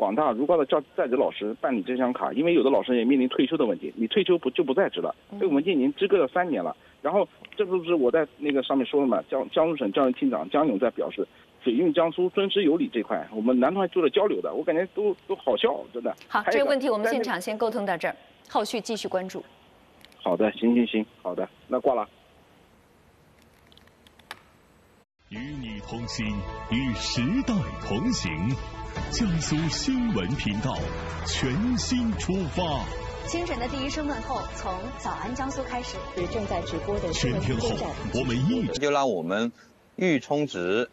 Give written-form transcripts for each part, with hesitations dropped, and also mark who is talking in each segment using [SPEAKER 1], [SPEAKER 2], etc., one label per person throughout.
[SPEAKER 1] 广大如皋的在职老师办理这张卡，因为有的老师也面临退休的问题，你退休不在职了，所以我们今年支个了3年了。然后这不是我在那个上面说了嘛，江苏省教育厅长江勇在表示，水运江苏尊师有礼这块，我们男团做了交流的，我感觉都好笑，真的。
[SPEAKER 2] 好，这个问题我们现场先沟通到这儿，后续继续关注。
[SPEAKER 1] 好的，行，好的，那挂了。
[SPEAKER 3] 与你同行，与时代同行。江苏新闻频道全新出发。
[SPEAKER 4] 清晨的第一声问候，从早安江苏开始。是正在直播的
[SPEAKER 3] 全天候，我们
[SPEAKER 5] 就让我们预充值，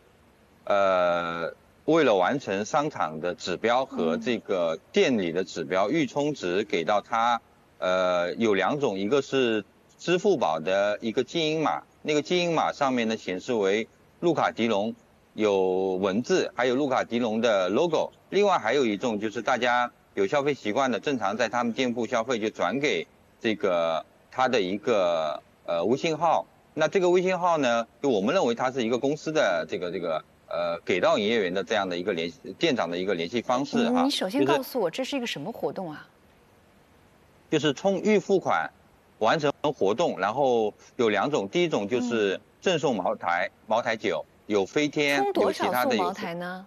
[SPEAKER 5] 为了完成商场的指标和这个店里的指标，预充值给到他，有2种，一个是支付宝的一个金银码，那个金银码上面呢显示为路卡迪龙，有文字，还有路卡迪龙的 logo。另外还有一种就是大家有消费习惯的，正常在他们店铺消费就转给这个他的一个微信号。那这个微信号呢，就我们认为它是一个公司的这个给到营业员的这样的一个店长的一个联系方式哈。
[SPEAKER 2] 你首先告诉我这是一个什么活动啊？
[SPEAKER 5] 就是预付款完成活动，然后有2种，第一种就是赠送茅台酒，有飞天，
[SPEAKER 2] 充多少
[SPEAKER 5] 有其他的
[SPEAKER 2] 送茅台呢？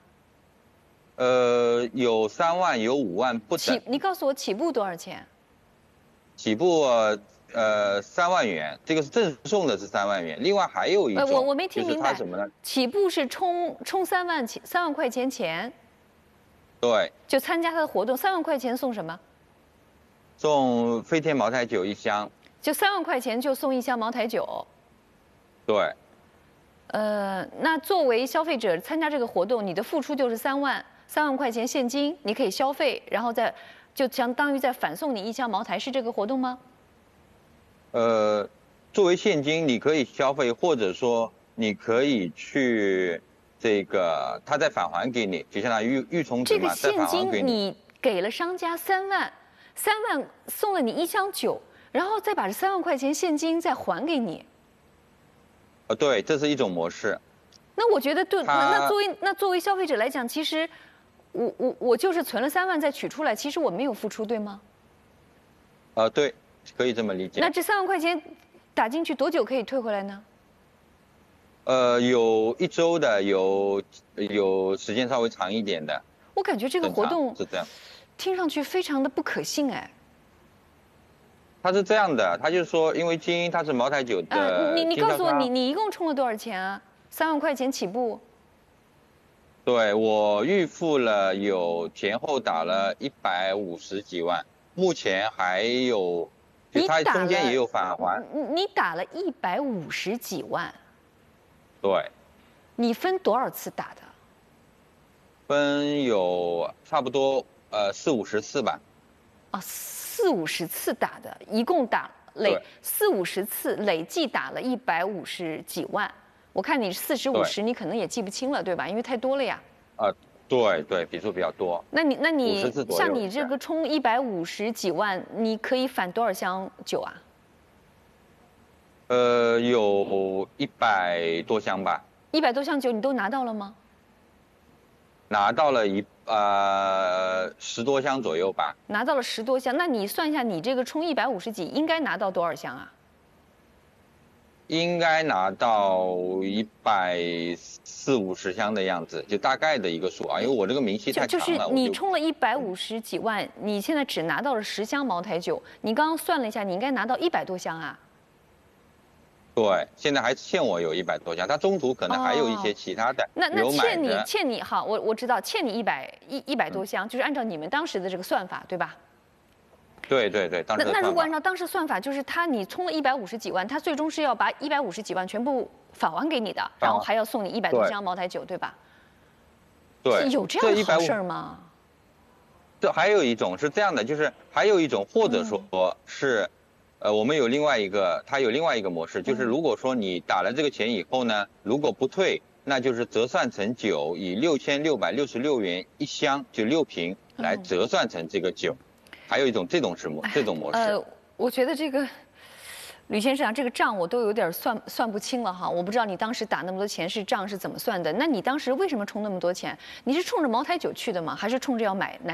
[SPEAKER 5] 有3万，有5万不等。
[SPEAKER 2] 你告诉我起步多少钱？
[SPEAKER 5] 起步3万元，这个是赠送的是3万元。另外还有一种，
[SPEAKER 2] 我没听明白，
[SPEAKER 5] 什么呢？
[SPEAKER 2] 起步是充3万块钱钱。
[SPEAKER 5] 对。
[SPEAKER 2] 就参加他的活动，3万块钱送什么？
[SPEAKER 5] 送飞天茅台酒1箱。
[SPEAKER 2] 就3万块钱就送1箱茅台酒。
[SPEAKER 5] 对。
[SPEAKER 2] 那作为消费者参加这个活动，你的付出就是3万块钱现金，你可以消费，然后就相当于再反送你1箱茅台，是这个活动吗？
[SPEAKER 5] 作为现金你可以消费，或者说你可以去这个他再返还给你，就相当于预充值嘛，
[SPEAKER 2] 这个现金你给了商家3万送了你1箱酒，然后再把这3万块钱现金再还给你。
[SPEAKER 5] 对，这是一种模式。
[SPEAKER 2] 那我觉得对，那作为消费者来讲，其实我就是存了3万再取出来，其实我没有付出，对吗？
[SPEAKER 5] 对，可以这么理解。
[SPEAKER 2] 那这3万块钱打进去多久可以退回来呢？
[SPEAKER 5] 有1周的，有时间稍微长一点的。
[SPEAKER 2] 我感觉这个活动
[SPEAKER 5] 是这样，
[SPEAKER 2] 听上去非常的不可信哎。
[SPEAKER 5] 他是这样的，他就是说，因为金鹰它是茅台酒的。
[SPEAKER 2] 你告诉我，你一共充了多少钱啊？3万块钱起步。
[SPEAKER 5] 对，我预付了有前后打了150几万，目前还有，就它中间也有返还。
[SPEAKER 2] 你打了150几万。
[SPEAKER 5] 对。
[SPEAKER 2] 你分多少次打的？
[SPEAKER 5] 分有差不多40-50次吧。
[SPEAKER 2] 啊，40-50次打的，一共40-50次，累计打了150几万。我看你40-50，你可能也记不清了，对吧？因为太多了呀。
[SPEAKER 5] 对，笔数比较多。
[SPEAKER 2] 那你像你这个充150几万，你可以返多少箱酒啊？
[SPEAKER 5] 有100多箱吧。
[SPEAKER 2] 100多箱酒你都拿到了吗？
[SPEAKER 5] 拿到了10多箱左右吧。
[SPEAKER 2] 拿到了10多箱，那你算一下，你这个充150几，应该拿到多少箱啊？
[SPEAKER 5] 应该拿到140-150箱的样子，就大概的一个数啊，因为我这个明细太长了。
[SPEAKER 2] 就是你充了150几万，你现在只拿到了10箱茅台酒，你刚刚算了一下，你应该拿到100多箱啊。
[SPEAKER 5] 对，现在还欠我有100多箱，他中途可能还有一些其他的。
[SPEAKER 2] 那欠你好，我知道欠你100多箱，就是按照你们当时的这个算法，对吧？
[SPEAKER 5] 对，当时的算法。
[SPEAKER 2] 那如果按照当时算法，就是你充了150几万，他最终是要把150几万全部返还给你的，然后还要送你100多箱茅台酒，对吧？
[SPEAKER 5] 对，
[SPEAKER 2] 有这样的好事吗？
[SPEAKER 5] 这还有一种是这样的，就是还有一种，或者说是。我们有另外一个，它有另外一个模式，就是如果说你打了这个钱以后呢，如果不退，那就是折算成酒，以6666元1箱，就6瓶来折算成这个酒。还有一种这种模式。
[SPEAKER 2] 我觉得这个吕先生啊，这个账我都有点算不清了哈。我不知道你当时打那么多钱账是怎么算的？那你当时为什么充那么多钱？你是冲着茅台酒去的吗？还是冲着要买